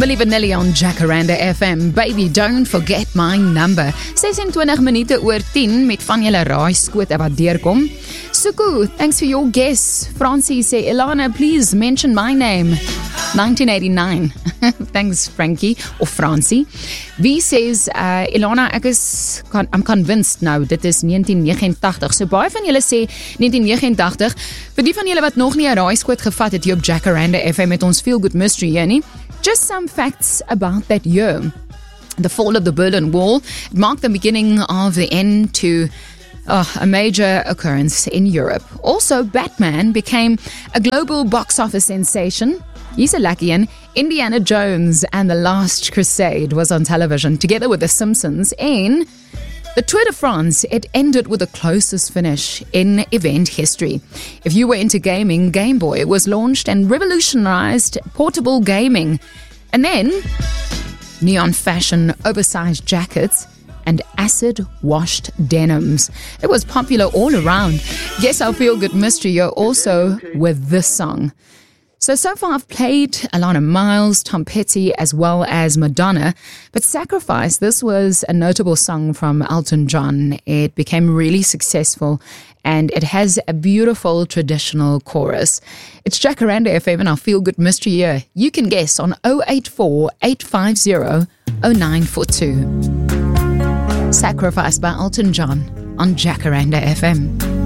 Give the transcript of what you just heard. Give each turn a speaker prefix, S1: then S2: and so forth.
S1: Milli Vanilli on Jacaranda FM. Baby, don't forget my number. 26 minute oor 10 met van julle raaiskote wat deurkom. Suku, thanks for your guess. Francie sê, Ilana, please mention my name. 1989. Thanks, Frankie, of Francie. Wie says, Ilana, I'm convinced now, dit is 1989. So baie van julle sê 1989. Vir die van julle wat nog nie 'n raaiskoot gevat het hier op Jacaranda FM met ons Feel Good Mystery hier nie. Just some facts about that year. The fall of the Berlin Wall marked the beginning of the end to a major occurrence in Europe. Also, Batman became a global box office sensation. He's a lucky one. Indiana Jones and the Last Crusade was on television, together with The Simpsons. And the Tour de France, it ended with the closest finish in event history. If you were into gaming, Game Boy was launched and revolutionized portable gaming. And then, neon fashion, oversized jackets, and acid-washed denims. It was popular all around. Yes, I Feel Good Mystery, you're also with this song. So far I've played Alana Miles, Tom Petty, as well as Madonna. But Sacrifice, this was a notable song from Elton John. It became really successful, and it has a beautiful traditional chorus. It's Jacaranda FM and our Feel Good Mystery here. You can guess on 084-850-0942. Sacrifice by Elton John on Jacaranda FM.